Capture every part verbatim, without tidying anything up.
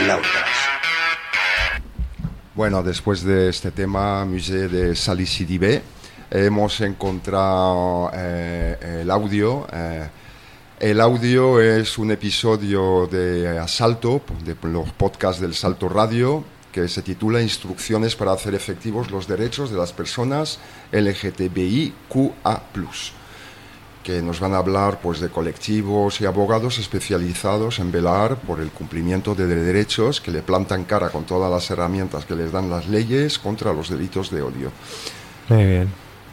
flautas. Bueno, después de este tema, Musée de Sally Sidibé, hemos encontrado eh, el audio. Eh, el audio es un episodio de Asalto, de los podcasts del Salto Radio, que se titula Instrucciones para hacer efectivos los derechos de las personas L G T B I Q A plus, que nos van a hablar pues, de colectivos y abogados especializados en velar por el cumplimiento de derechos que le plantan cara con todas las herramientas que les dan las leyes contra los delitos de odio. Muy bien.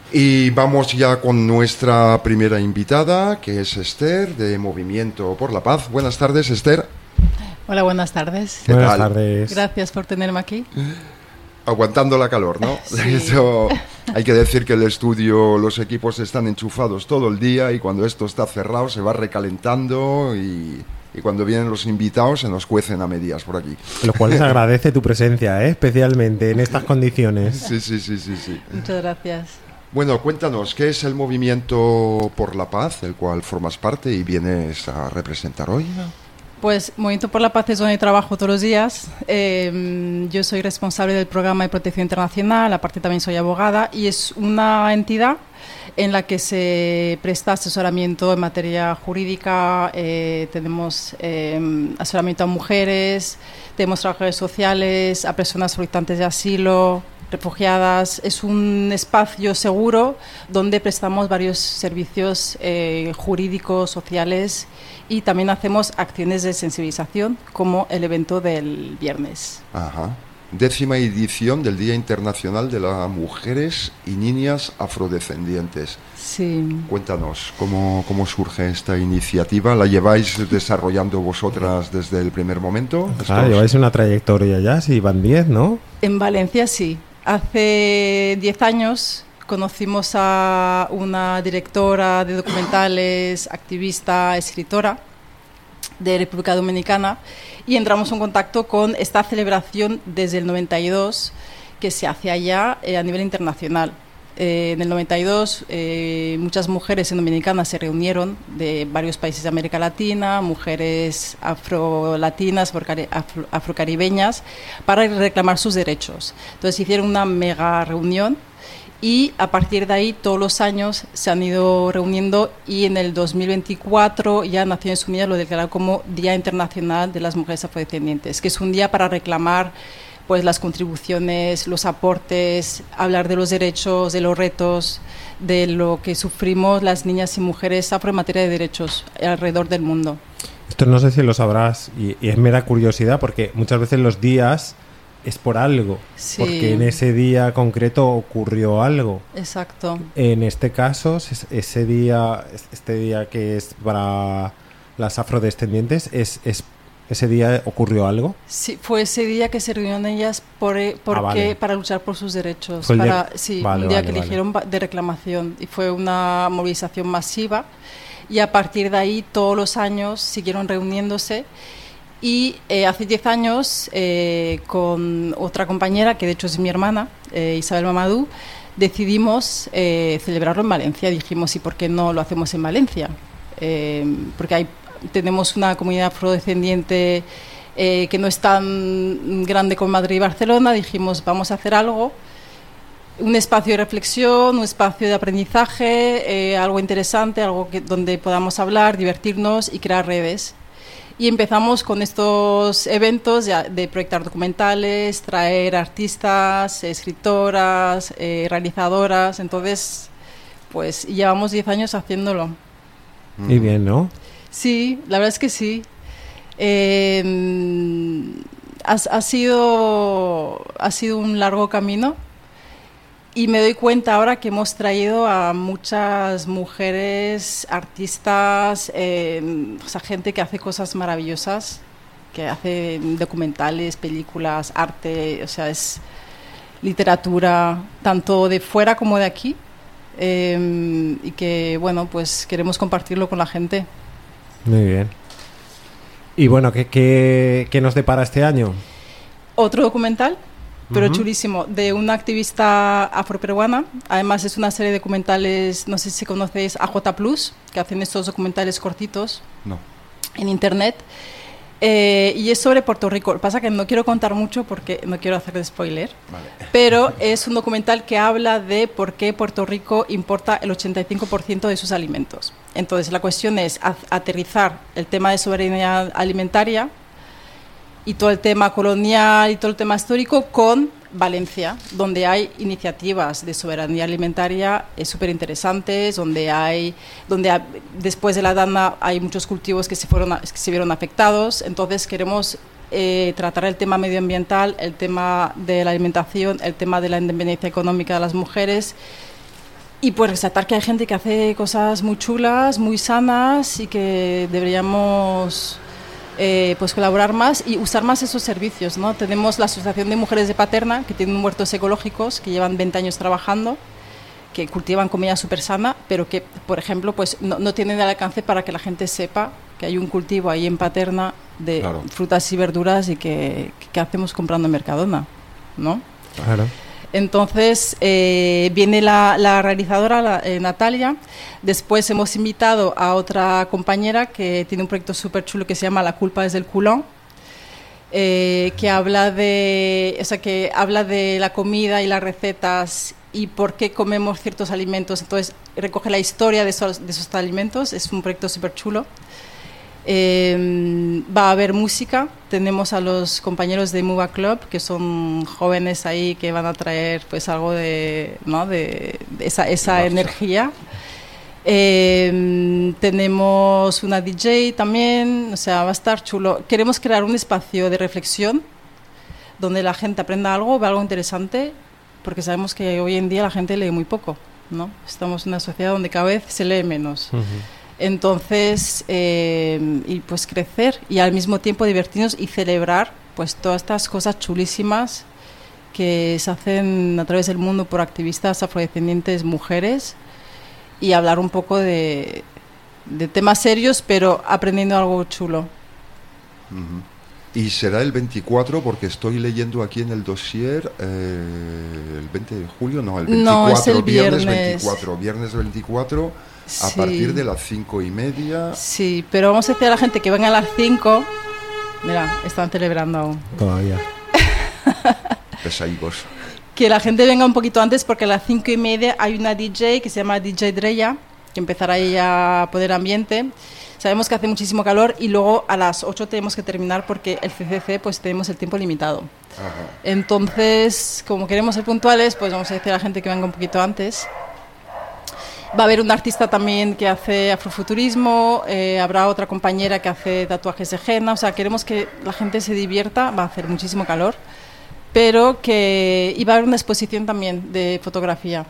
Y vamos ya con nuestra primera invitada, que es Esther, de Movimiento por la Paz. Buenas tardes, Esther. Hola, buenas tardes. ¿Qué Buenas tal? tardes. Gracias por tenerme aquí. Aguantando la calor, ¿no? Sí. Eso, hay que decir que el estudio, los equipos están enchufados todo el día y cuando esto está cerrado se va recalentando y, y cuando vienen los invitados se nos cuecen a medias por aquí. Lo cual les agradece tu presencia, ¿eh? Especialmente en estas condiciones. Sí, sí, sí, sí, sí. Muchas gracias. Bueno, cuéntanos, ¿qué es el Movimiento por la Paz, del cual formas parte y vienes a representar hoy? Pues Movimiento por la Paz es donde trabajo todos los días. Eh, yo soy responsable del programa de protección internacional, aparte también soy abogada, y es una entidad en la que se presta asesoramiento en materia jurídica. Eh, tenemos eh, asesoramiento a mujeres, tenemos trabajadores sociales, a personas solicitantes de asilo, refugiadas. Es un espacio seguro donde prestamos varios servicios eh, jurídicos, sociales, y también hacemos acciones de sensibilización como el evento del viernes. Ajá. Décima edición del Día Internacional de las Mujeres y Niñas Afrodescendientes. Sí. Cuéntanos, ¿cómo, cómo surge esta iniciativa? ¿La lleváis desarrollando vosotras desde el primer momento? Ah, Estos- lleváis una trayectoria ya, sí, van diez, ¿no? En Valencia sí. Hace diez años conocimos a una directora de documentales, activista, escritora de República Dominicana y entramos en contacto con esta celebración desde el noventa y dos que se hace allá eh, a nivel internacional. Eh, en el noventa y dos eh, muchas mujeres en Dominicana se reunieron de varios países de América Latina, mujeres afrolatinas, afro, afrocaribeñas, para reclamar sus derechos. Entonces hicieron una mega reunión y a partir de ahí todos los años se han ido reuniendo y en el dos mil veinticuatro ya Naciones Unidas lo declaró como Día Internacional de las Mujeres Afrodescendientes, que es un día para reclamar pues las contribuciones, los aportes, hablar de los derechos, de los retos, de lo que sufrimos las niñas y mujeres afro en materia de derechos alrededor del mundo. Esto no sé si lo sabrás y, y es mera curiosidad porque muchas veces los días es por algo, Sí. porque en ese día concreto ocurrió algo. Exacto. En este caso, es- ese día, este día que es para las afrodescendientes, es, es ese día ocurrió algo. Sí, fue ese día que se reunieron ellas por, porque, Ah, vale. para luchar por sus derechos. Fue el día- Para, sí, vale, un día vale, que vale. eligieron ba- de reclamación y fue una movilización masiva y a partir de ahí todos los años siguieron reuniéndose y eh, hace diez años eh, con otra compañera, que de hecho es mi hermana, eh, Isabel Mamadou, decidimos eh, celebrarlo en Valencia. Dijimos, ¿y por qué no lo hacemos en Valencia? Eh, porque hay tenemos una comunidad afrodescendiente eh, que no es tan grande como Madrid y Barcelona. Dijimos, vamos a hacer algo, un espacio de reflexión, un espacio de aprendizaje, eh, algo interesante, algo que, donde podamos hablar, divertirnos y crear redes. Y empezamos con estos eventos de, de proyectar documentales, traer artistas, escritoras, eh, realizadoras. Entonces, pues llevamos diez años haciéndolo. Mm. Y bien, ¿no? Sí, la verdad es que sí. Eh, ha, ha, sido, ha sido un largo camino y me doy cuenta ahora que hemos traído a muchas mujeres, artistas, eh, o sea, gente que hace cosas maravillosas, que hace documentales, películas, arte, o sea, es literatura, tanto de fuera como de aquí, eh, y que, bueno, pues queremos compartirlo con la gente. Muy bien. Y bueno, ¿qué, qué, qué nos depara este año? Otro documental, pero Uh-huh. chulísimo, de una activista afroperuana. Además es una serie de documentales, no sé si conocéis A J Plus, que hacen estos documentales cortitos No. en internet. Eh, y es sobre Puerto Rico. Lo que pasa es que no quiero contar mucho porque no quiero hacer spoiler, Vale. pero es un documental que habla de por qué Puerto Rico importa el ochenta y cinco por ciento de sus alimentos. Entonces, la cuestión es aterrizar el tema de soberanía alimentaria y todo el tema colonial y todo el tema histórico con Valencia, donde hay iniciativas de soberanía alimentaria eh, súper interesantes, donde hay, donde ha, después de la Dana hay muchos cultivos que se fueron, a, que se vieron afectados. Entonces queremos eh, tratar el tema medioambiental, el tema de la alimentación, el tema de la independencia económica de las mujeres. Y pues resaltar que hay gente que hace cosas muy chulas, muy sanas y que deberíamos eh, pues colaborar más y usar más esos servicios, ¿no? Tenemos la Asociación de Mujeres de Paterna, que tienen huertos ecológicos, que llevan veinte años trabajando, que cultivan comida súper sana, pero que, por ejemplo, pues no, no tienen el alcance para que la gente sepa que hay un cultivo ahí en Paterna de claro. frutas y verduras y que, que hacemos comprando en Mercadona, ¿no? Claro. Entonces eh, viene la, la realizadora, la, eh, Natalia. Después hemos invitado a otra compañera que tiene un proyecto súper chulo que se llama La culpa es del culón, eh, que habla de, o sea, que habla de la comida y las recetas y por qué comemos ciertos alimentos. Entonces recoge la historia de esos, de esos alimentos. Es un proyecto súper chulo. Eh, va a haber música. Tenemos a los compañeros de Muba Club, que son jóvenes ahí que van a traer pues algo de, ¿no? de, de esa, esa energía. Eh, tenemos una D J también, o sea, va a estar chulo. Queremos crear un espacio de reflexión donde la gente aprenda algo, vea algo interesante, porque sabemos que hoy en día la gente lee muy poco, ¿no? Estamos en una sociedad donde cada vez se lee menos. Uh-huh. Entonces, eh, y pues crecer y al mismo tiempo divertirnos y celebrar pues todas estas cosas chulísimas que se hacen a través del mundo por activistas afrodescendientes mujeres y hablar un poco de, de temas serios, pero aprendiendo algo chulo. Uh-huh. Y será el veinticuatro, porque estoy leyendo aquí en el dossier, eh, el veinte de julio, no, el veinticuatro, no, es el viernes. viernes veinticuatro, viernes veinticuatro, sí. A partir de las cinco y media. Sí, pero vamos a decir a la gente que venga a las cinco. Mira, están celebrando aún. Todavía. Pesaicos. Que la gente venga un poquito antes, porque a las cinco y media hay una D J que se llama D J Dreya, que empezará ahí a poner ambiente. Sabemos que hace muchísimo calor y luego a las ocho tenemos que terminar porque el C C C pues tenemos el tiempo limitado. Ajá. Entonces, como queremos ser puntuales, pues vamos a decir a la gente que venga un poquito antes. Va a haber un artista también que hace afrofuturismo, eh, habrá otra compañera que hace tatuajes de henna, o sea, queremos que la gente se divierta, va a hacer muchísimo calor, pero que... y va a haber una exposición también de fotografía.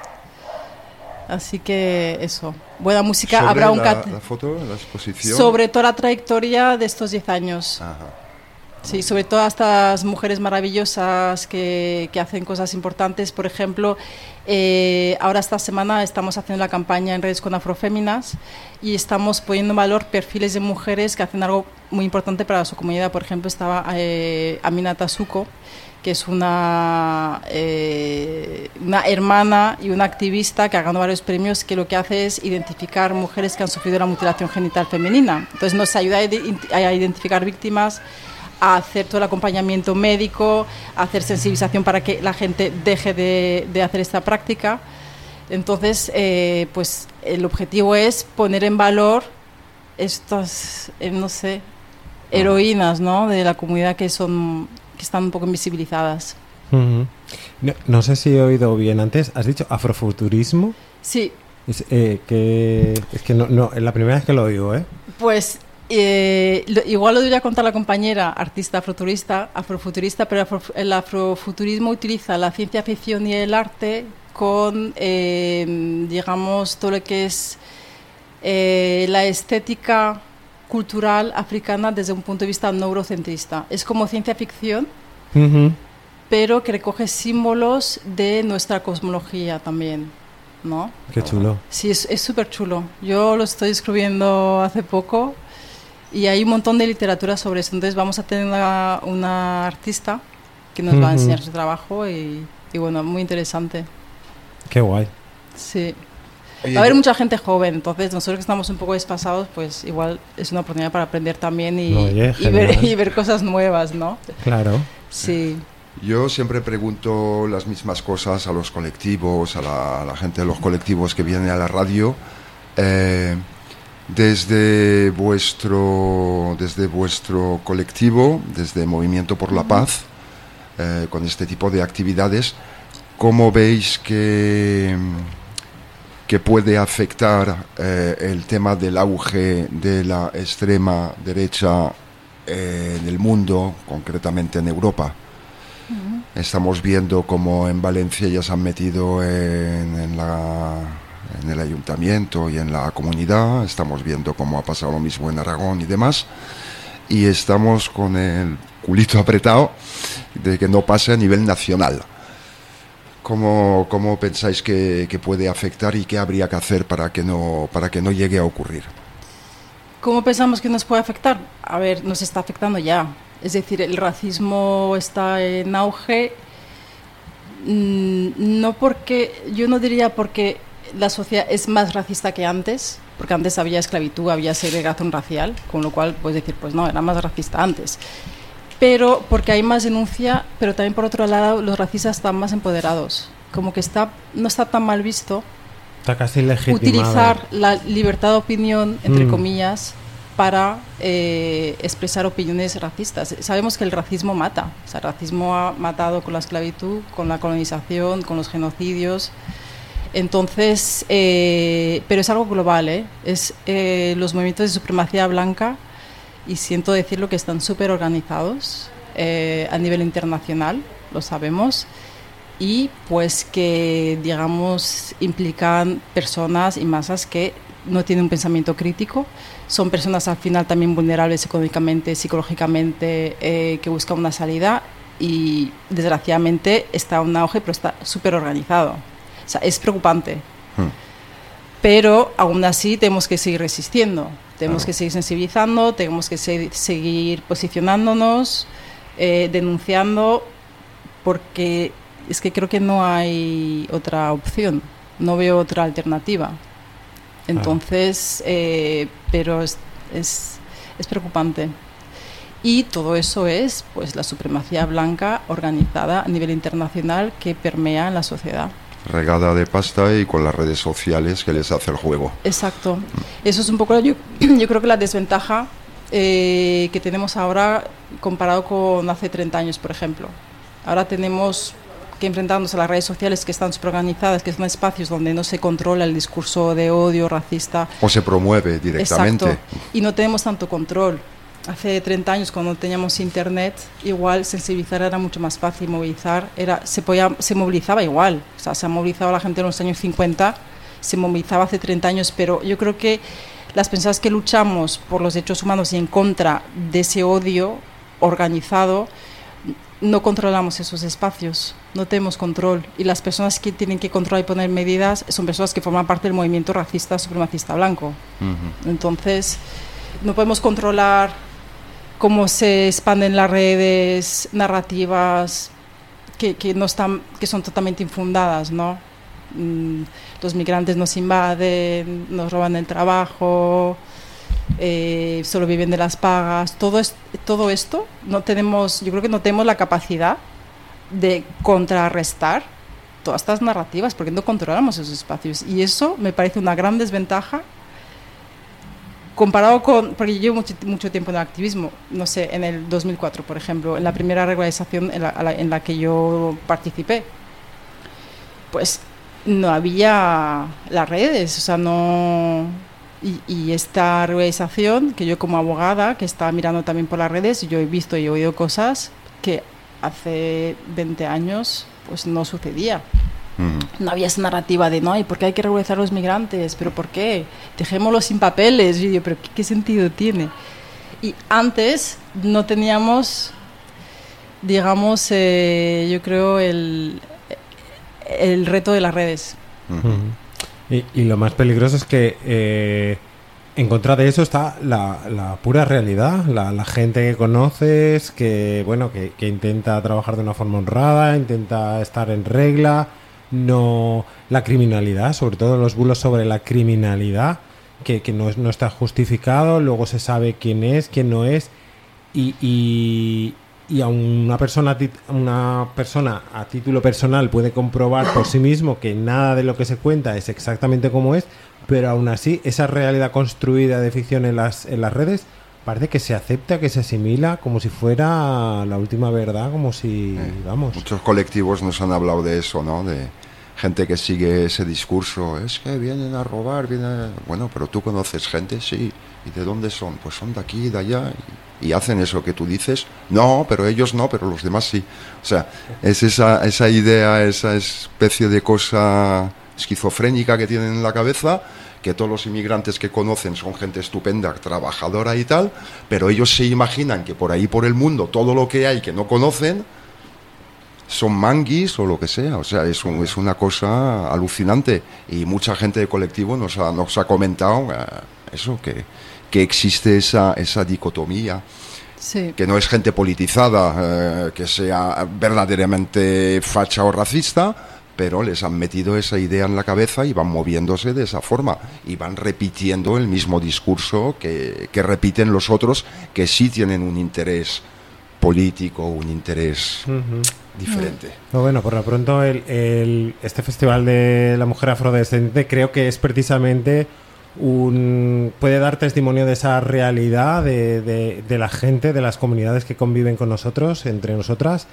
Así que eso, buena música. ¿Sobre habrá un la, cat- la foto, la exposición? Sobre toda la trayectoria de estos diez años. Ajá. Sí, sobre todas estas mujeres maravillosas que, que hacen cosas importantes. Por ejemplo, eh, ahora esta semana estamos haciendo la campaña en redes con Afroféminas y estamos poniendo en valor perfiles de mujeres que hacen algo muy importante para su comunidad. Por ejemplo, estaba eh, Aminata Suko, que es una, eh, una hermana y una activista que ha ganado varios premios, que lo que hace es identificar mujeres que han sufrido la mutilación genital femenina. Entonces nos ayuda a identificar víctimas, a hacer todo el acompañamiento médico, a hacer sensibilización para que la gente deje de, de hacer esta práctica. Entonces, eh, pues el objetivo es poner en valor estas, eh, no sé, heroínas, ¿no?, de la comunidad que son... que están un poco invisibilizadas. Uh-huh. No, no sé si he oído bien antes. ¿Has dicho afrofuturismo? Sí. Es, eh, que, es que no, no, es la primera vez que lo oigo, ¿eh? Pues eh, lo, igual lo debería contar la compañera artista afrofuturista, afrofuturista, pero afro, el afrofuturismo utiliza la ciencia ficción y el arte con, eh, digamos, todo lo que es eh, la estética cultural africana desde un punto de vista neurocentrista. Es como ciencia ficción, uh-huh. pero que recoge símbolos de nuestra cosmología también, ¿no? Qué chulo. Sí, es súper chulo. Yo lo estoy escribiendo hace poco y hay un montón de literatura sobre eso. Entonces vamos a tener una, una artista que nos uh-huh. va a enseñar su trabajo y, y bueno, muy interesante. Qué guay. Sí. Va a haber mucha gente joven, entonces nosotros que estamos un poco desfasados, pues igual es una oportunidad para aprender también y, Oye, y, ver, y ver cosas nuevas, ¿no? Claro. Sí. Yo siempre pregunto las mismas cosas a los colectivos, a la, a la gente de los colectivos que vienen a la radio. Eh, desde vuestro, desde vuestro colectivo, desde Movimiento por la Paz, eh, con este tipo de actividades, ¿cómo veis que... que puede afectar eh, el tema del auge de la extrema derecha eh, en el mundo, concretamente en Europa? Uh-huh. Estamos viendo cómo en Valencia ya se han metido en, en, la, en el ayuntamiento y en la comunidad, estamos viendo cómo ha pasado lo mismo en Aragón y demás, y estamos con el culito apretado de que no pase a nivel nacional. ¿Cómo, cómo pensáis que, que puede afectar y qué habría que hacer para que no para que no llegue a ocurrir? ¿Cómo pensamos que nos puede afectar? A ver, nos está afectando ya. Es decir, el racismo está en auge. No porque, yo no diría porque la sociedad es más racista que antes, porque antes había esclavitud, había segregación racial, con lo cual puedes decir, pues no, era más racista antes. Pero porque hay más denuncia, pero también por otro lado los racistas están más empoderados, como que está no está tan mal visto está casi legitimado utilizar la libertad de opinión, entre mm. comillas, para eh, expresar opiniones racistas. Sabemos que el racismo mata, o sea, el racismo ha matado con la esclavitud, con la colonización, con los genocidios. Entonces, eh, pero es algo global, ¿eh? Es eh, los movimientos de supremacía blanca, y siento decirlo que están súper organizados eh, a nivel internacional, lo sabemos, y pues que, digamos, implican personas y masas que no tienen un pensamiento crítico, son personas al final también vulnerables económicamente, psicológicamente, eh, que buscan una salida, y desgraciadamente está en un auge, pero está súper organizado. O sea, es preocupante. Hmm. Pero aún así tenemos que seguir resistiendo, tenemos claro. que seguir sensibilizando, tenemos que se- seguir posicionándonos, eh, denunciando, porque es que creo que no hay otra opción, no veo otra alternativa. Entonces, eh, pero es, es, es preocupante. Y todo eso es pues la supremacía blanca organizada a nivel internacional que permea en la sociedad. Regada de pasta y con las redes sociales que les hace el juego. Exacto. Eso es un poco, yo, yo creo que la desventaja eh, que tenemos ahora comparado con hace treinta años, por ejemplo. Ahora tenemos que enfrentarnos a las redes sociales que están superorganizadas, que son espacios donde no se controla el discurso de odio racista. O se promueve directamente. Exacto. Y no tenemos tanto control. Hace treinta años, cuando teníamos internet, igual sensibilizar era mucho más fácil, movilizar era se podía se movilizaba igual, o sea, se ha movilizado la gente en los años cincuenta, se movilizaba hace treinta años, pero yo creo que las personas que luchamos por los derechos humanos y en contra de ese odio organizado, no controlamos esos espacios, no tenemos control, y las personas que tienen que controlar y poner medidas son personas que forman parte del movimiento racista supremacista blanco. Uh-huh. Entonces, no podemos controlar cómo se expanden las redes narrativas que, que, no están, que son totalmente infundadas, ¿no? Mm, los migrantes nos invaden, nos roban el trabajo, eh, solo viven de las pagas. Todo, es, todo esto, no tenemos, yo creo que no tenemos la capacidad de contrarrestar todas estas narrativas porque no controlamos esos espacios. Y eso me parece una gran desventaja comparado con, porque yo llevo mucho, mucho tiempo en el activismo, no sé, en el dos mil cuatro, por ejemplo, en la primera regularización en la, en la que yo participé, pues no había las redes, o sea, no... Y, y esta regularización, que yo como abogada, que estaba mirando también por las redes, yo he visto y he oído cosas que hace veinte años pues no sucedía. No había esa narrativa de, no, ¿y por qué hay que regularizar a los migrantes? ¿Pero por qué? Dejémoslos sin papeles. Y yo, ¿pero qué, qué sentido tiene? Y antes no teníamos, digamos, eh, yo creo, el, el reto de las redes. Uh-huh. Y, y lo más peligroso es que eh, en contra de eso está la, la pura realidad, la, la gente que conoces, que, bueno, que, que intenta trabajar de una forma honrada, intenta estar en regla, no la criminalidad, sobre todo los bulos sobre la criminalidad, que, que no, no está justificado, luego se sabe quién es, quién no es, y, y, y a una persona, una persona a título personal puede comprobar por sí mismo que nada de lo que se cuenta es exactamente como es, pero aún así esa realidad construida de ficción en las, en las redes parece que se acepta, que se asimila como si fuera la última verdad, como si, eh, vamos... Muchos colectivos nos han hablado de eso, ¿no? De gente que sigue ese discurso, es que vienen a robar, vienen... Bueno, pero tú conoces gente, sí. ¿Y de dónde son? Pues son de aquí, de allá, y, y hacen eso que tú dices. No, pero ellos no, pero los demás sí. O sea, es esa, esa idea, esa especie de cosa esquizofrénica que tienen en la cabeza, que todos los inmigrantes que conocen son gente estupenda, trabajadora y tal, pero ellos se imaginan que por ahí, por el mundo, todo lo que hay que no conocen son manguis o lo que sea. O sea, es, un, es una cosa alucinante, y mucha gente de colectivo nos ha, nos ha comentado eh, eso, que, que existe esa, esa dicotomía. Sí. Que no es gente politizada, eh, que sea verdaderamente facha o racista, pero les han metido esa idea en la cabeza y van moviéndose de esa forma y van repitiendo el mismo discurso que, que repiten los otros, que sí tienen un interés político, un interés uh-huh. diferente. No, bueno, por lo pronto el, el, este Festival de la Mujer Afrodescendiente creo que es precisamente un puede dar testimonio de esa realidad de, de, de la gente, de las comunidades que conviven con nosotros, entre nosotras.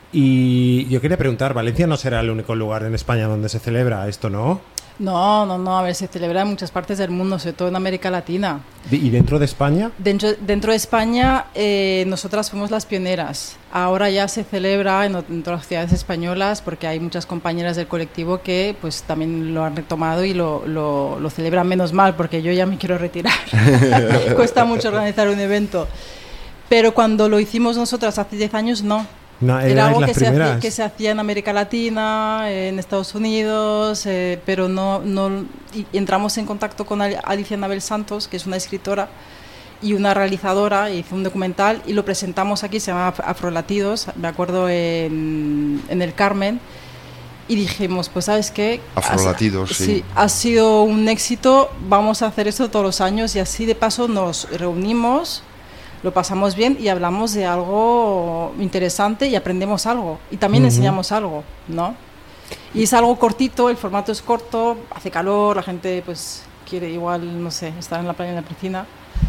Y yo quería preguntar, ¿Valencia no será el único lugar en España donde se celebra esto, no? No, no, no, a ver, se celebra en muchas partes del mundo, sobre todo en América Latina. ¿Y dentro de España? Dentro, dentro de España, eh, nosotras fuimos las pioneras. Ahora ya se celebra en, en todas las ciudades españolas, porque hay muchas compañeras del colectivo que pues también lo han retomado y lo, lo, lo celebran, menos mal, porque yo ya me quiero retirar. Cuesta mucho organizar un evento. Pero cuando lo hicimos nosotras hace diez años, no. No, era algo que se, hacía, que se hacía en América Latina, en Estados Unidos, eh, pero no, no y entramos en contacto con Alicia Anabel Santos, que es una escritora y una realizadora, hizo un documental y lo presentamos aquí, se llama Afrolatidos, me acuerdo en, en el Carmen, y dijimos, pues ¿sabes qué? Afrolatidos, sí. Sí, ha sido un éxito, vamos a hacer esto todos los años, y así de paso nos reunimos, lo pasamos bien y hablamos de algo interesante y aprendemos algo y también uh-huh. enseñamos algo, ¿no? Y es algo cortito, el formato es corto, hace calor, la gente pues quiere igual, no sé, estar en la playa, en la piscina.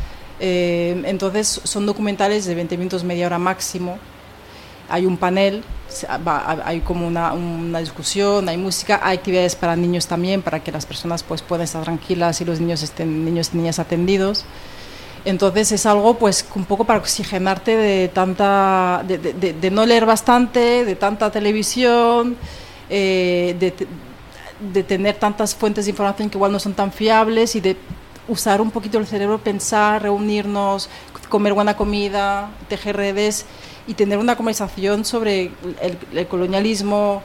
Eh, entonces son documentales de veinte minutos, media hora máximo. Hay un panel, hay como una, una discusión, hay música, hay actividades para niños también, para que las personas pues puedan estar tranquilas y los niños estén, niños y niñas atendidos. Entonces es algo pues un poco para oxigenarte de tanta de, de, de no leer bastante, de tanta televisión, eh, de, de tener tantas fuentes de información que igual no son tan fiables, y de usar un poquito el cerebro, pensar, reunirnos, comer buena comida, tejer redes y tener una conversación sobre el, el colonialismo,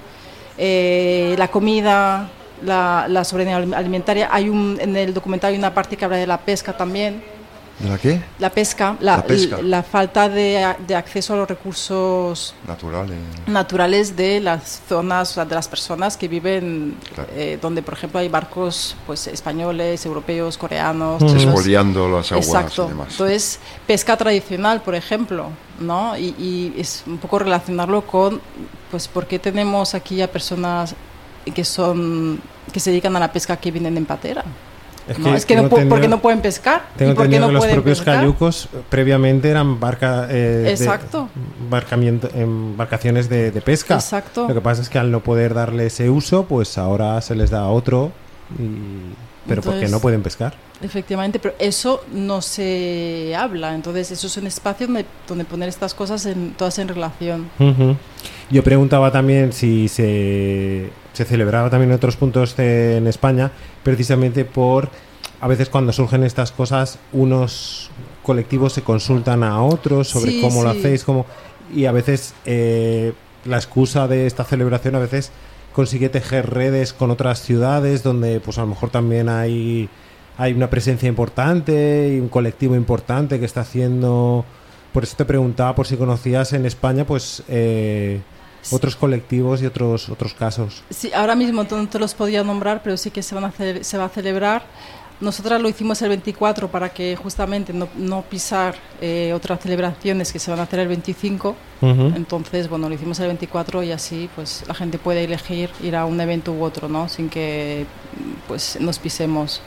eh, la comida, la, la soberanía alimentaria. Hay un, en el documental hay una parte que habla de la pesca también. ¿De la qué? La pesca, la, la, pesca. la falta de, de acceso a los recursos naturales, naturales de las zonas, o sea, de las personas que viven, claro. eh, donde por ejemplo hay barcos pues españoles, europeos, coreanos, mm. expoliando las aguas. Exacto. Y demás. Entonces, pesca tradicional, por ejemplo, ¿no? Y, y es un poco relacionarlo con, pues, ¿por qué tenemos aquí a personas que son que se dedican a la pesca que vienen en patera? Es que no, es que no, entendido, porque no pueden pescar. Tengo ¿Y por qué no que los pueden propios pescar? cayucos previamente eran barca, eh, Exacto. De embarcaciones de, de pesca. Exacto. Lo que pasa es que al no poder darle ese uso, pues ahora se les da otro, y... pero Entonces, porque no pueden pescar. Efectivamente, pero eso no se habla. Entonces eso es un espacio donde, donde poner estas cosas en, todas en relación. Uh-huh. Yo preguntaba también si se, se celebraba también en otros puntos de, en España, precisamente por, a veces cuando surgen estas cosas, unos colectivos se consultan a otros sobre sí, cómo sí. lo hacéis, cómo, y a veces eh, la excusa de esta celebración a veces consigue tejer redes con otras ciudades donde pues a lo mejor también hay, hay una presencia importante y un colectivo importante que está haciendo... Por eso te preguntaba por si conocías en España pues... Eh, otros colectivos y otros otros casos. Sí, ahora mismo no te los podía nombrar, pero sí que se, van a ce- se va a celebrar. Nosotras lo hicimos el veinticuatro para que justamente no, no pisar eh, otras celebraciones que se van a hacer el veinticinco. Uh-huh. Entonces, bueno, lo hicimos el veinticuatro y así pues la gente puede elegir ir a un evento u otro, ¿no? Sin que pues nos pisemos.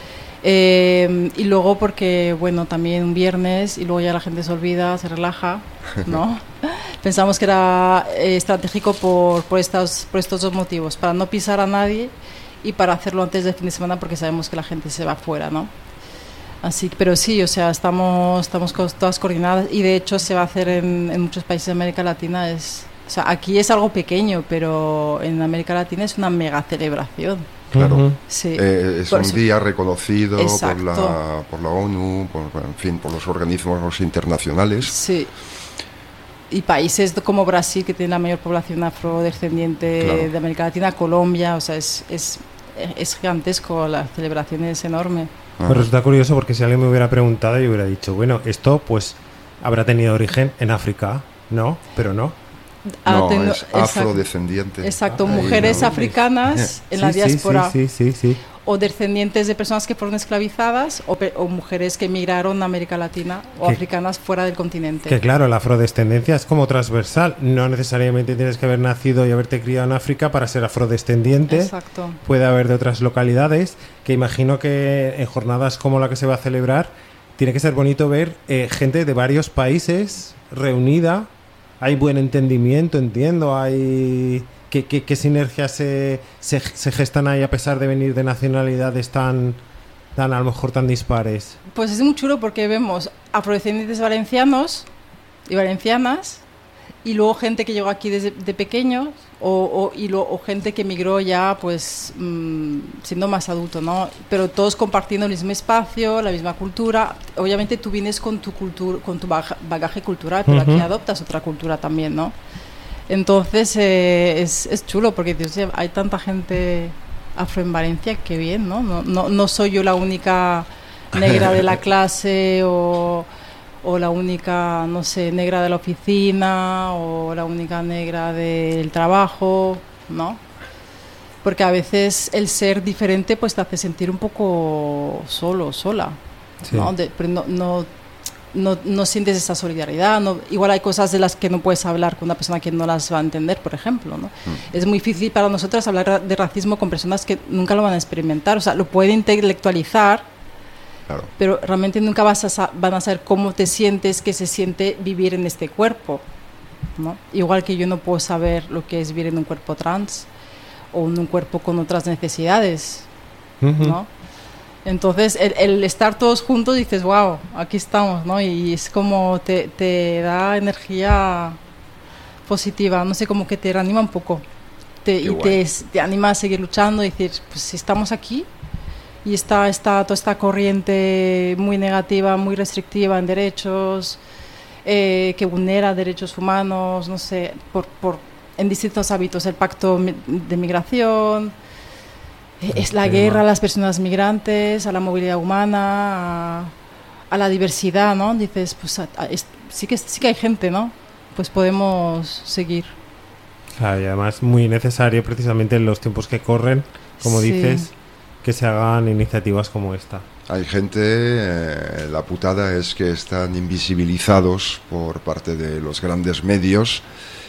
Eh, y luego porque, bueno, también un viernes y luego ya la gente se olvida, se relaja, ¿no? Pensamos que era eh, estratégico por, por, estas, por estos dos motivos, para no pisar a nadie y para hacerlo antes del fin de semana porque sabemos que la gente se va fuera, ¿no? Así, pero sí, o sea, estamos, estamos todas coordinadas y de hecho se va a hacer en, en muchos países de América Latina. Es, o sea, aquí es algo pequeño, pero en América Latina es una mega celebración. Claro, Uh-huh. Sí. eh, es Por un eso- día reconocido por Exacto. la, por la ONU, por, en fin, por los organismos internacionales. Sí. Y países como Brasil, que tiene la mayor población afrodescendiente Claro. de América Latina, Colombia, o sea, es, es, es gigantesco, la celebración es enorme. Me resulta curioso porque si alguien me hubiera preguntado yo hubiera dicho, bueno, esto pues habrá tenido origen en África, ¿no? Pero no. Ha No, tenido- es exacto. afrodescendiente. Exacto, Ahí, mujeres ¿no? africanas en Sí, la sí, diáspora Sí, sí, sí, sí. o descendientes de personas que fueron esclavizadas o, pe- o mujeres que emigraron a América Latina o Que- africanas fuera del continente. Que claro, la afrodescendencia es como transversal. No necesariamente tienes que haber nacido y haberte criado en África para ser afrodescendiente. Exacto. Puede haber de otras localidades, que imagino que en jornadas como la que se va a celebrar, tiene que ser bonito ver eh, gente de varios países reunida. Hay buen entendimiento, entiendo, hay... ¿Qué, qué, qué sinergias se, se, se gestan ahí a pesar de venir de nacionalidades tan, tan a lo mejor tan dispares? Pues es muy chulo porque vemos afrodescendientes valencianos y valencianas y luego gente que llegó aquí desde de pequeños o, o, y lo, o gente que emigró ya pues mmm, siendo más adulto, ¿no? Pero todos compartiendo el mismo espacio, la misma cultura. Obviamente tú vienes con tu cultura, con tu baja- bagaje cultural, pero Ujú. aquí adoptas otra cultura también, ¿no? Entonces eh, es, es chulo porque Dios, hay tanta gente afro en Valencia, qué bien, ¿no? No, no, no soy yo la única negra de la clase o, o la única, no sé, negra de la oficina o la única negra del trabajo, ¿no? Porque a veces el ser diferente pues te hace sentir un poco solo, sola, Sí. ¿no? De- pero no, no, no, no sientes esa solidaridad, no, igual hay cosas de las que no puedes hablar con una persona que no las va a entender, por ejemplo, ¿no? Mm. Es muy difícil para nosotras hablar de racismo con personas que nunca lo van a experimentar, o sea, lo pueden intelectualizar, Claro. pero realmente nunca vas a sa- van a saber cómo te sientes, qué se siente vivir en este cuerpo, ¿no? Igual que yo no puedo saber lo que es vivir en un cuerpo trans o en un cuerpo con otras necesidades, Ujú. ¿no? Entonces, el, el estar todos juntos dices, wow, aquí estamos, ¿no? Y es como te, te da energía positiva, no sé, como que te reanima un poco. Te, Qué y guay. te, te anima a seguir luchando y decir, pues si estamos aquí y está, está toda esta corriente muy negativa, muy restrictiva en derechos, eh, que vulnera derechos humanos, no sé, por, por, en distintos hábitos, el pacto mi- de migración, eh, es la tema. guerra a las personas migrantes, a la movilidad humana, a, a la diversidad, ¿no? Dices, pues a- a- es- sí, que, sí que hay gente, ¿no? Pues podemos seguir. Claro, y además muy necesario precisamente en los tiempos que corren, como Sí. dices, que se hagan iniciativas como esta. Hay gente, eh, la putada es que están invisibilizados por parte de los grandes medios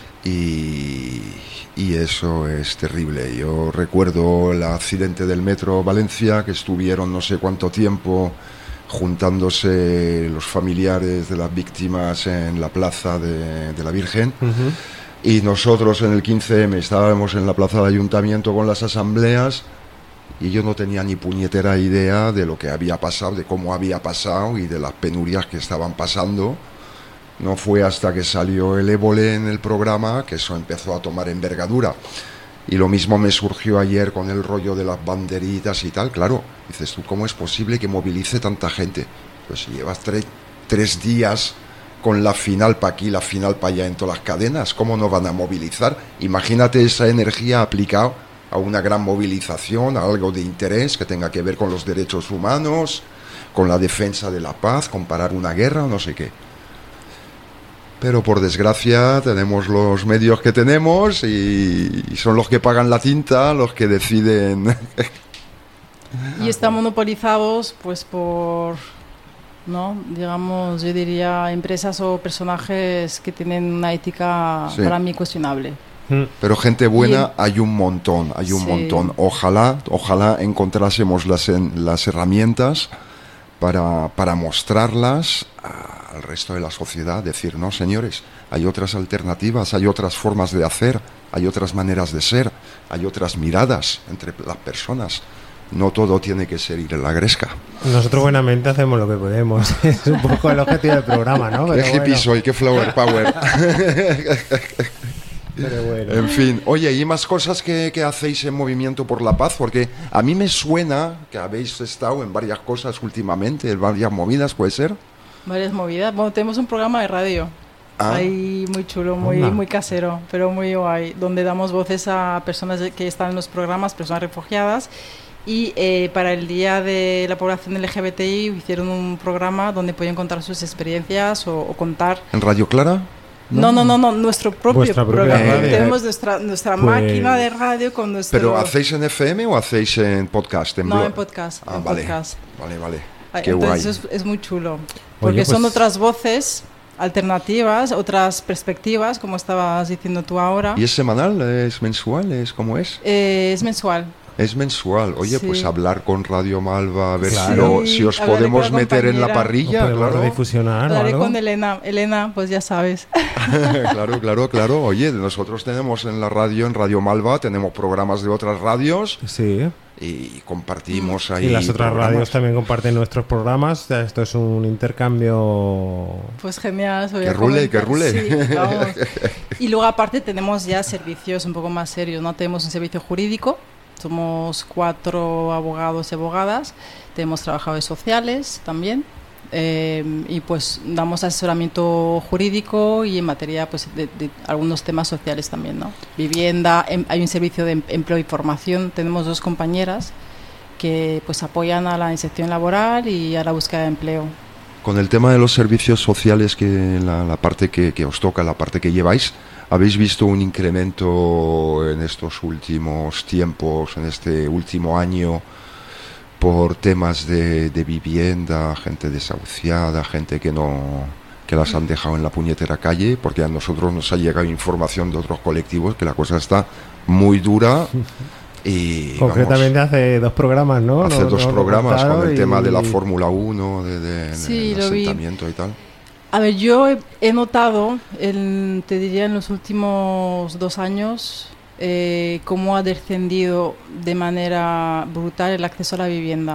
y, y eso es terrible. Yo recuerdo el accidente del metro Valencia, que estuvieron no sé cuánto tiempo juntándose los familiares de las víctimas en la plaza de, de la Virgen. Ujú. Y nosotros en el quince eme estábamos en la plaza del ayuntamiento con las asambleas y yo no tenía ni puñetera idea de lo que había pasado, de cómo había pasado y de las penurias que estaban pasando. No fue hasta que salió el Évole en el programa que eso empezó a tomar envergadura. Y lo mismo me surgió ayer con el rollo de las banderitas y tal. Claro, dices tú, ¿cómo es posible que movilice tanta gente? Pues si llevas tre- tres días con la final para aquí, la final para allá en todas las cadenas, ¿cómo no van a movilizar? Imagínate esa energía aplicada a una gran movilización, a algo de interés que tenga que ver con los derechos humanos, con la defensa de la paz, con parar una guerra o no sé qué. Pero por desgracia tenemos los medios que tenemos y, y son los que pagan la tinta, los que deciden. Y están monopolizados pues por, ¿no? Digamos, yo diría empresas o personajes que tienen una ética sí. para mí cuestionable. Pero gente buena y, hay un montón, hay un sí. montón. Ojalá, ojalá encontrásemos las, las herramientas para, para mostrarlas a, al resto de la sociedad. Decir, no, señores, hay otras alternativas, hay otras formas de hacer, hay otras maneras de ser, hay otras miradas entre las personas. No todo tiene que ser ir a la gresca. Nosotros buenamente hacemos lo que podemos. Es un poco el objetivo del programa, ¿no? Pero qué hippie bueno. soy, qué flower power. Pero bueno. En fin, oye, ¿y más cosas que, que hacéis en Movimiento por la Paz? Porque a mí me suena que habéis estado en varias cosas últimamente, en varias movidas, ¿puede ser? Varias movidas. Bueno, tenemos un programa de radio. Ah. Ahí muy chulo, muy, muy casero, pero muy guay, donde damos voces a personas que están en los programas, personas refugiadas. Y eh, para el Día de la Población L G B T I hicieron un programa donde podían contar sus experiencias o, o contar... ¿En Radio Clara? No, no, no, no, nuestro propio programa. Radio. Tenemos nuestra, nuestra pues... máquina de radio con nuestro... ¿Pero hacéis en F M o hacéis en podcast? En no, blog? en podcast. Ah, en vale, podcast. vale, vale. Qué Entonces guay. Es, es muy chulo. Porque Oye, pues... son otras voces alternativas, otras perspectivas, como estabas diciendo tú ahora. ¿Y es semanal? ¿Es mensual? ¿Es cómo es? Eh, es mensual. Es mensual. Oye, sí. pues hablar con Radio Malva, a ver claro. si, si os Hablaré podemos meter en la parrilla. Claro. Difusionar, Hablaré con Elena. Elena, pues ya sabes. Claro, claro, claro. Oye, nosotros tenemos en la radio, en Radio Malva, tenemos programas de otras radios. Sí. Y compartimos ahí. Y las otras programas. radios también comparten nuestros programas. Esto es un intercambio. Pues genial. Que rule, que rule. Sí, vamos. Y luego aparte tenemos ya servicios un poco más serios, ¿no? Tenemos un servicio jurídico. Somos cuatro abogados y abogadas, tenemos trabajadores sociales también, eh, y pues damos asesoramiento jurídico y en materia pues de, de algunos temas sociales también, ¿no? Vivienda, em, hay un servicio de empleo y formación, tenemos dos compañeras que pues apoyan a la inserción laboral y a la búsqueda de empleo. Con el tema de los servicios sociales, que la, la parte que, que os toca, la parte que lleváis, ¿habéis visto un incremento en estos últimos tiempos, en este último año, por temas de, de vivienda, gente desahuciada, gente que no que las han dejado en la puñetera calle? Porque a nosotros nos ha llegado información de otros colectivos que la cosa está muy dura. Y concretamente vamos, hace dos programas, ¿no? Hace no, dos no programas con el y... tema de la Fórmula uno, de, de, sí, del asentamiento y tal. A ver, yo he, he notado, el, te diría en los últimos dos años, eh, cómo ha descendido de manera brutal el acceso a la vivienda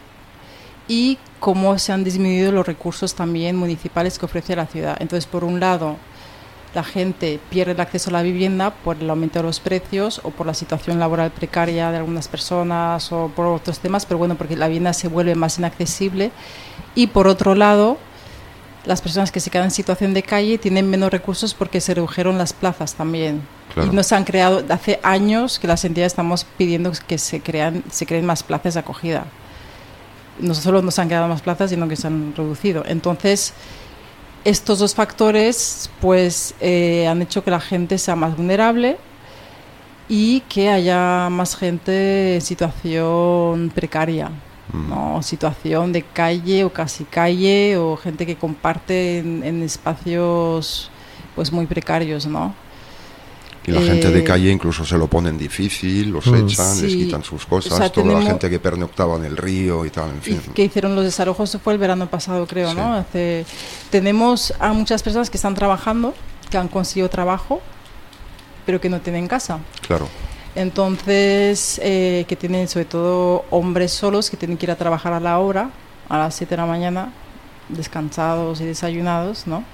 y cómo se han disminuido los recursos también municipales que ofrece la ciudad. Entonces, por un lado, la gente pierde el acceso a la vivienda por el aumento de los precios o por la situación laboral precaria de algunas personas o por otros temas, pero bueno, porque la vivienda se vuelve más inaccesible. Y por otro lado, las personas que se quedan en situación de calle tienen menos recursos porque se redujeron las plazas también. Claro. Y nos han creado, hace años que las entidades estamos pidiendo que se crean, se creen más plazas de acogida. No solo nos han quedado más plazas, sino que se han reducido. Entonces, estos dos factores pues eh, han hecho que la gente sea más vulnerable y que haya más gente en situación precaria. ¿No? Situación de calle o casi calle, o gente que comparte en, en espacios pues muy precarios, ¿no? Y la eh, gente de calle incluso se lo ponen difícil, los mm, echan, sí. les quitan sus cosas, o sea, toda tenemos, la gente que pernoctaba en el río y tal, en fin. Que hicieron los desalojos, fue el verano pasado, creo, sí. ¿no? Hace, tenemos a muchas personas que están trabajando, que han conseguido trabajo, pero que no tienen casa. Claro. Entonces, eh, que tienen sobre todo hombres solos que tienen que ir a trabajar a la hora, a las siete de la mañana, descansados y desayunados, ¿no?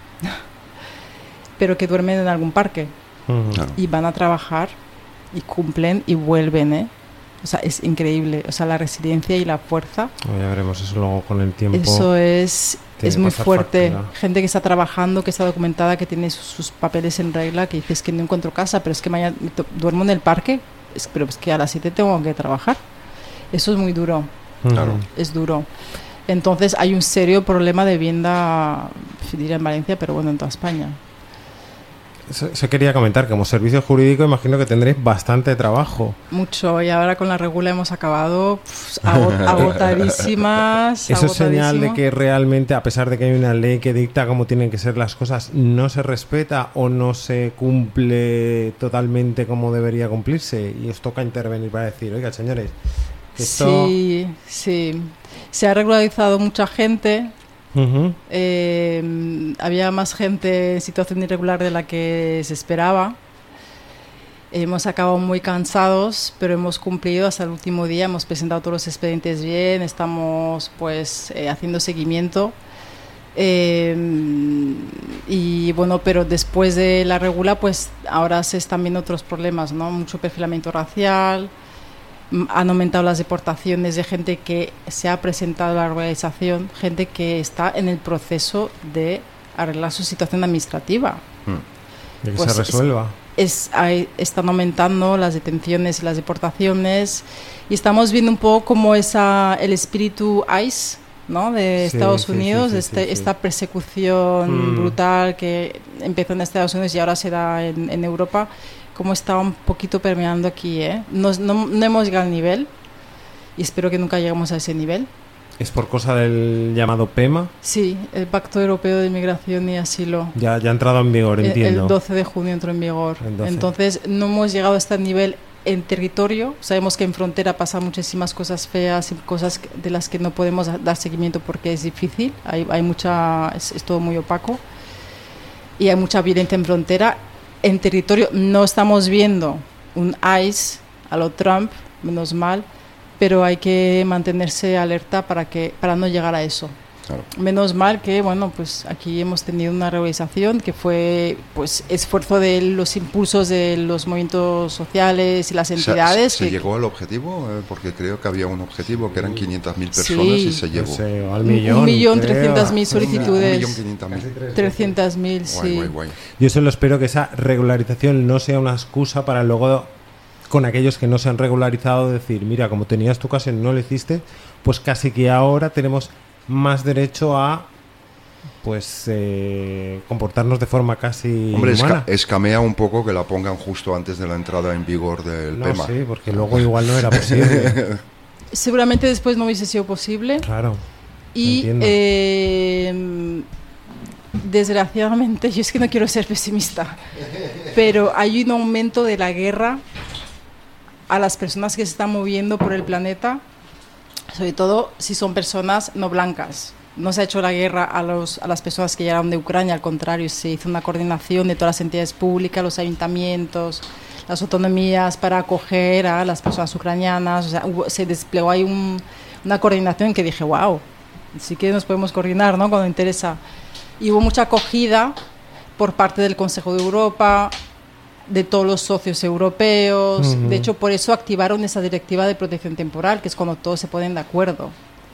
Pero que duermen en algún parque. Uh-huh. Claro. Y van a trabajar y cumplen y vuelven, ¿eh? O sea, es increíble. O sea, la resiliencia y la fuerza. Oh, ya veremos eso luego con el tiempo. Eso es, es muy fuerte. Factura. Gente que está trabajando, que está documentada, que tiene sus, sus papeles en regla, que dices que no encuentro casa, pero es que mañana duermo en el parque, es, pero es que a las siete tengo que trabajar. Eso es muy duro. Claro. Es duro. Entonces hay un serio problema de vivienda, diría en Valencia, pero bueno, en toda España. Eso, eso quería comentar, como servicio jurídico imagino que tendréis bastante trabajo. Mucho, y ahora con la regula hemos acabado pff, agot- agotadísimas. Eso es señal de agotadísimo. que realmente, a pesar de que hay una ley que dicta cómo tienen que ser las cosas, no se respeta o no se cumple totalmente como debería cumplirse y os toca intervenir para decir, oiga, señores, esto... Sí, sí. Se ha regularizado mucha gente. Uh-huh. Eh, había más gente en situación irregular de la que se esperaba. Hemos acabado muy cansados, pero hemos cumplido hasta el último día. Hemos presentado todos los expedientes bien. Estamos pues eh, haciendo seguimiento. Eh, y bueno, pero después de la regula, pues ahora se están viendo otros problemas, ¿no? Mucho perfilamiento racial. Han aumentado las deportaciones de gente que se ha presentado a la organización, gente que está en el proceso de arreglar su situación administrativa. Mm. De que Pues se resuelva. Es, es, hay, están aumentando las detenciones y las deportaciones y estamos viendo un poco como esa, el espíritu ICE, ¿no? De Sí, Estados sí, Unidos, sí, sí, este, sí, sí. esta persecución Mm. brutal que empezó en Estados Unidos y ahora se da en, en Europa, como está un poquito permeando aquí, ¿eh? No, no, no hemos llegado al nivel y espero que nunca lleguemos a ese nivel. ¿Es por cosa del llamado PEMA? Sí, el Pacto Europeo de Inmigración y Asilo. Ya, ya ha entrado en vigor, El, entiendo. el doce de junio entró en vigor. El doce. Entonces no hemos llegado a este nivel en territorio. Sabemos que en frontera pasan muchísimas cosas feas y cosas de las que no podemos dar seguimiento porque es difícil. Hay, hay mucha, es, es todo muy opaco y hay mucha violencia en frontera. En territorio no estamos viendo un ICE a lo Trump, menos mal, pero hay que mantenerse alerta para que para no llegar a eso. Claro. Menos mal que, bueno, pues aquí hemos tenido una regularización que fue pues esfuerzo de los impulsos de los movimientos sociales y las entidades. ¿Se, se que, llegó al objetivo? Eh, porque creo que había un objetivo que eran quinientas mil Sí. personas y se llegó. No sé, al un millón. millón creo. trescientas mil Un millón solicitudes. quinientas mil. trescientas mil, Guay, sí. guay, guay. Yo solo espero que esa regularización no sea una excusa para luego, con aquellos que no se han regularizado, decir, mira, como tenías tu caso y no lo hiciste, pues casi que ahora tenemos más derecho a pues eh, comportarnos de forma casi Hombre, humana. esca- escamea un poco que la pongan justo antes de la entrada en vigor del No, PEMA. sí, porque luego igual no era posible. Seguramente después no hubiese sido posible. Claro. Y Entiendo. eh, desgraciadamente, yo es que no quiero ser pesimista, pero hay un aumento de la guerra a las personas que se están moviendo por el planeta, sobre todo si son personas no blancas. No se ha hecho la guerra a, los, a las personas que llegaron de Ucrania, al contrario, se hizo una coordinación de todas las entidades públicas, los ayuntamientos, las autonomías para acoger a las personas ucranianas. O sea, hubo, se desplegó ahí un, una coordinación que dije, wow, sí que nos podemos coordinar, ¿no?, cuando interesa. Y hubo mucha acogida por parte del Consejo de Europa, de todos los socios europeos. Uh-huh. De hecho, por eso activaron esa directiva de protección temporal, que es cuando todos se ponen de acuerdo.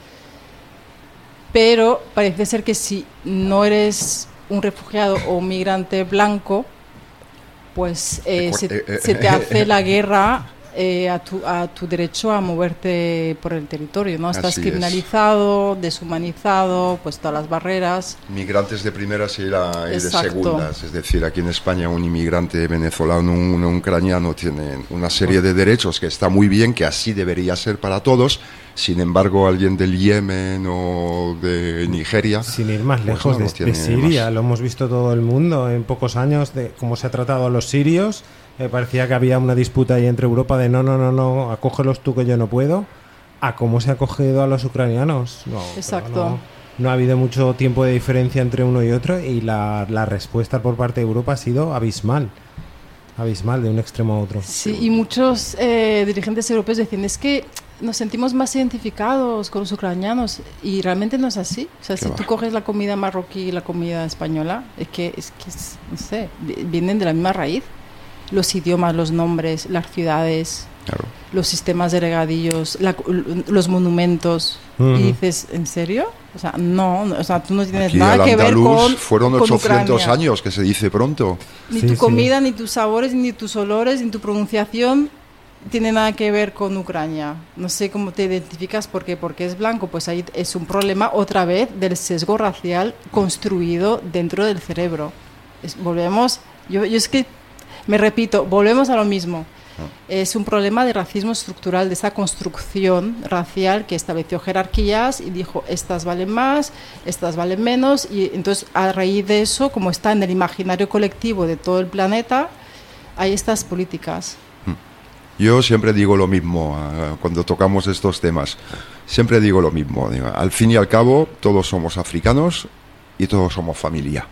Pero parece ser que si no eres un refugiado o un migrante blanco, pues eh, se, se te hace la guerra eh, a, tu, a tu derecho a moverte por el territorio, ¿no? Estás Así criminalizado, es. deshumanizado, pues todas las barreras. Migrantes de primeras y, la, y de Exacto. segundas. Es decir, aquí en España un inmigrante venezolano, un, un ucraniano tiene una serie de derechos que está muy bien, que así debería ser para todos. Sin embargo, alguien del Yemen o de Nigeria... Sin ir más pues lejos, no de, lo tiene de Siria, más. lo hemos visto todo el mundo en pocos años, de cómo se ha tratado a los sirios. Eh, parecía que había una disputa ahí entre Europa de no, no, no, no, acógelos tú que yo no puedo, a cómo se ha acogido a los ucranianos. No, Exacto. No, no ha habido mucho tiempo de diferencia entre uno y otro y la, la respuesta por parte de Europa ha sido abismal. Abismal, de un extremo a otro. Sí, y muchos eh, dirigentes europeos decían, es que nos sentimos más identificados con los ucranianos, y realmente no es así. O sea, si va. tú coges la comida marroquí y la comida española, es que, es que es, no sé, vienen de la misma raíz. Los idiomas, los nombres, las ciudades, Claro. los sistemas de regadíos, la, los monumentos. Uh-huh. Y dices, ¿en serio? O sea, no, no, o sea, tú no tienes Aquí nada el que ver andaluz con fueron con ochocientos Ucrania. años, que se dice pronto. Ni Sí, tu sí. comida, ni tus sabores, ni tus olores, ni tu pronunciación tiene nada que ver con Ucrania. No sé cómo te identificas, porque porque es blanco, pues ahí es un problema otra vez del sesgo racial construido dentro del cerebro. Es, volvemos Yo, yo es que, me repito, volvemos a lo mismo. Es un problema de racismo estructural, de esa construcción racial que estableció jerarquías y dijo, estas valen más, estas valen menos, y entonces a raíz de eso, como está en el imaginario colectivo de todo el planeta, hay estas políticas. Yo siempre digo lo mismo uh, cuando tocamos estos temas, siempre digo lo mismo, digo, al fin y al cabo todos somos africanos y todos somos familia.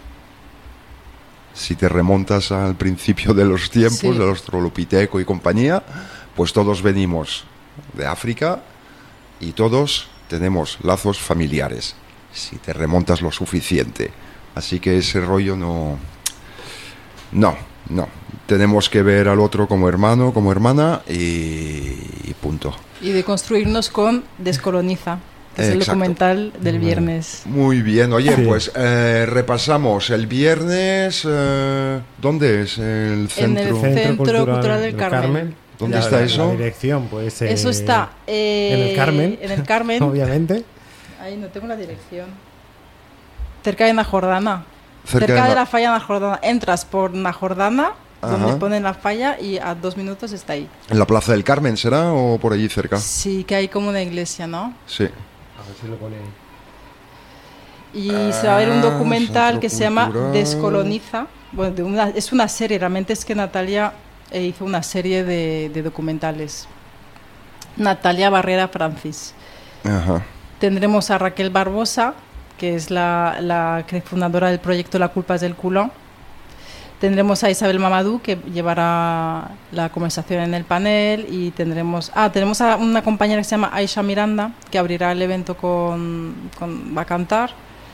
Si te remontas al principio de los tiempos, sí, del Australopiteco y compañía, pues todos venimos de África y todos tenemos lazos familiares, si te remontas lo suficiente. Así que ese rollo no... No, no. Tenemos que ver al otro como hermano, como hermana y, y punto. Y de construirnos con Descoloniza. Es el documental del viernes. Muy bien. Oye, sí, pues eh, repasamos. El viernes, eh, ¿dónde es? El centro, en el Centro, centro Cultural, Cultural del Carmen. Carmen. ¿Dónde la, está la, eso? La dirección, pues. Eh, eso está eh, en el Carmen. En el Carmen. Obviamente. Ahí no tengo la dirección. Cerca de Najordana. Cerca, Cerca de, de la... la falla Najordana. Entras por Najordana, Ajá, donde ponen la falla, y a dos minutos está ahí. ¿En la Plaza del Carmen será o por allí cerca? Sí, que hay como una iglesia, ¿no? Sí. A ver si lo pone ahí. Y ah, se va a ver un documental que cultural. se llama Descoloniza. Bueno, de una, es una serie, realmente es que Natalia eh, hizo una serie de, de documentales. Natalia Barrera Francis. Ajá. Tendremos a Raquel Barbosa, que es la, la fundadora del proyecto La culpa es del culo. Tendremos a Isabel Mamadou, que llevará la conversación en el panel, y tendremos ah tenemos a una compañera que se llama Aisha Miranda, que abrirá el evento con, con va a cantar.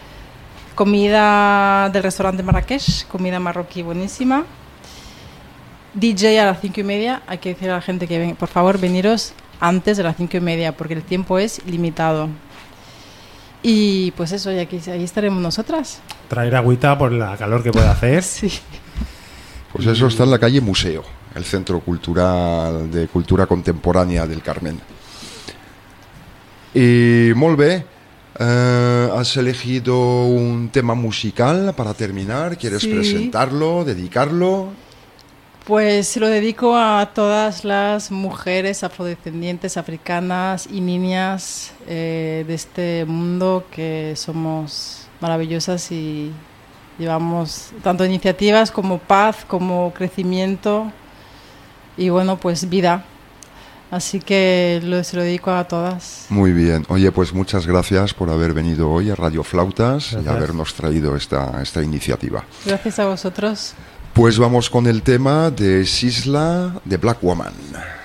Comida del restaurante Marrakech, comida marroquí buenísima. D J a las cinco y media. Hay que decir a la gente que ven, por favor, veniros antes de las cinco y media, porque el tiempo es limitado. Y pues eso, y aquí ahí estaremos nosotras. Traer agüita por la calor que puede hacer. Sí. Pues eso está en la calle Museo, el Centro Cultural de Cultura Contemporánea del Carmen. Y molt bé, eh, has elegido un tema musical para terminar. ¿Quieres sí. presentarlo, dedicarlo? Pues lo dedico a todas las mujeres afrodescendientes, africanas y niñas eh, de este mundo, que somos maravillosas y llevamos tanto iniciativas como paz, como crecimiento y bueno, pues vida. Así que lo, se lo dedico a todas. Muy bien. Oye, pues muchas gracias por haber venido hoy a Radio Flautas gracias. y habernos traído esta, esta iniciativa. Gracias a vosotros. Pues vamos con el tema de Sisla, de Black Woman.